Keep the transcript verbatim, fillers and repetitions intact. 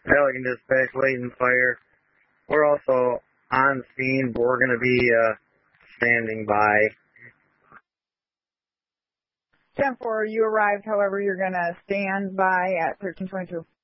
Pelican Dispatch, Layton Fire. We're also on scene, but we're going to be uh, standing by. ten four, you arrived, however, you're going to stand by at thirteen twenty-two.